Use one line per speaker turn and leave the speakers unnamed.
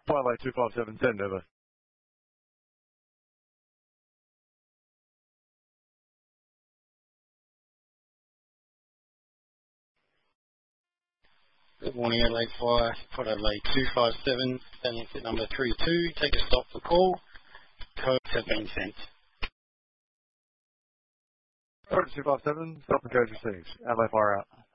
Twilight 257, send over.
Good morning, Adelaide Fire. Port Adelaide 257, standing at number 32. Take a stop for call. Codes have been sent.
Port 257, stop and codes received. Adelaide Fire out.